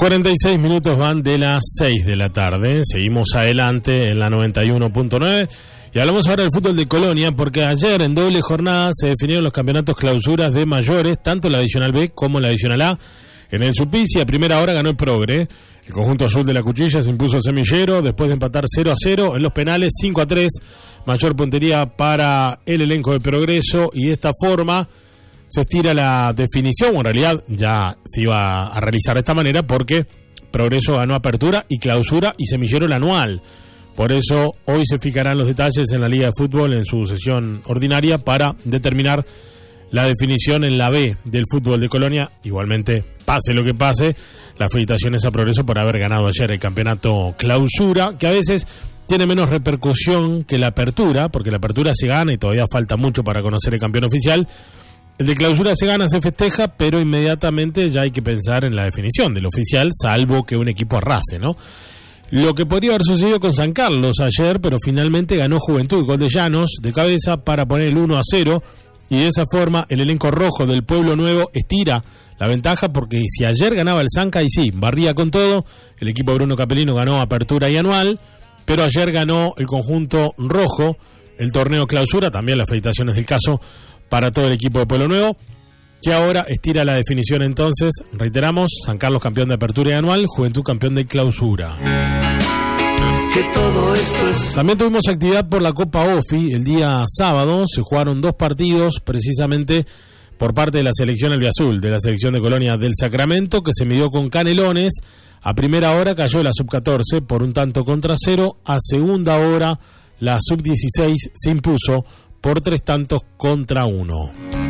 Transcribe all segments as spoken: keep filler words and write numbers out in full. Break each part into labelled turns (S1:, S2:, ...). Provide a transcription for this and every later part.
S1: cuarenta y seis minutos van de las seis de la tarde. Seguimos adelante en la noventa y uno punto nueve. Y hablamos ahora del fútbol de Colonia, porque ayer en doble jornada se definieron los campeonatos clausuras de mayores, tanto la Divisional B como la Divisional A. En el Sulpici, a primera hora ganó el Progre. El conjunto azul de la Cuchilla se impuso a Semillero después de empatar cero a cero. En los penales, cinco a tres. Mayor puntería para el elenco de Progreso. Y de esta forma se estira la definición. En realidad ya se iba a realizar de esta manera porque Progreso ganó apertura y clausura y Semillero el anual. Por eso hoy se fijarán los detalles en la Liga de Fútbol en su sesión ordinaria para determinar la definición en la B del fútbol de Colonia. Igualmente, pase lo que pase, las felicitaciones a Progreso por haber ganado ayer el campeonato clausura, que a veces tiene menos repercusión que la apertura, porque la apertura se gana y todavía falta mucho para conocer el campeón oficial. El de clausura se gana, se festeja, pero inmediatamente ya hay que pensar en la definición del oficial, salvo que un equipo arrase, ¿no? Lo que podría haber sucedido con San Carlos ayer, pero finalmente ganó Juventud, gol de Llanos, de cabeza para poner el uno a cero, y de esa forma el elenco rojo del Pueblo Nuevo estira la ventaja, porque si ayer ganaba el Zanca, y sí, barría con todo, el equipo de Bruno Capelino ganó apertura y anual, pero ayer ganó el conjunto rojo el torneo clausura, también las felicitaciones del caso para todo el equipo de Pueblo Nuevo, que ahora estira la definición entonces. Reiteramos, San Carlos campeón de apertura y anual, Juventud campeón de clausura.
S2: Que todo esto es...
S1: También tuvimos actividad por la Copa OFI el día sábado. Se jugaron dos partidos precisamente por parte de la selección albiazul, de la selección de Colonia del Sacramento, que se midió con Canelones. A primera hora cayó la sub catorce por un tanto contra cero. A segunda hora la sub dieciséis se impuso por tres tantos contra uno.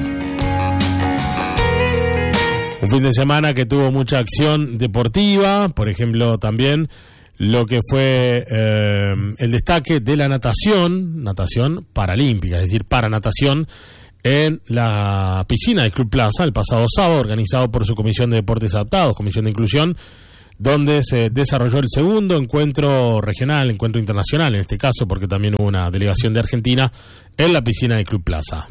S1: Un fin de semana que tuvo mucha acción deportiva, por ejemplo también lo que fue eh, el destaque de la natación, natación paralímpica, es decir, para natación en la piscina del Club Plaza el pasado sábado, organizado por su Comisión de Deportes Adaptados, Comisión de Inclusión, donde se desarrolló el segundo encuentro regional, encuentro internacional en este caso, porque también hubo una delegación de Argentina en la piscina del Club Plaza.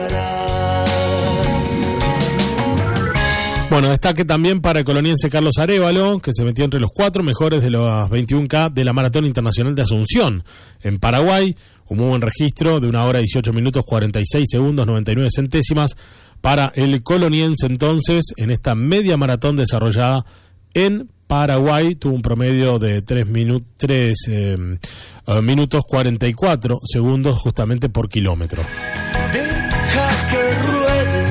S1: Bueno, destaque también para el coloniense Carlos Arévalo, que se metió entre los cuatro mejores de los veintiuno K de la Maratón Internacional de Asunción en Paraguay. Un muy buen registro de una hora dieciocho minutos cuarenta y seis segundos noventa y nueve centésimas para el coloniense entonces en esta media maratón desarrollada en Paraguay. Tuvo un promedio de tres minutos eh, uh, minutos cuarenta y cuatro segundos justamente por kilómetro.
S2: Deja que ruede.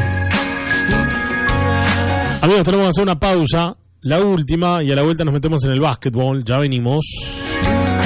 S1: Amigos, tenemos que hacer una pausa, la última, y a la vuelta nos metemos en el básquetbol. Ya venimos.